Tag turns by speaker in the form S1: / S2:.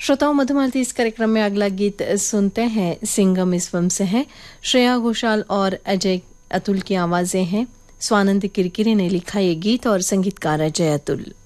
S1: श्रोताओं, मधुमालती इस कार्यक्रम में अगला गीत सुनते हैं। सिंगम इस फिल्म से है। श्रेया घोषाल और अजय अतुल की आवाजें हैं। स्वानंद किरकिरे ने लिखा ये गीत और संगीतकार अजय अतुल।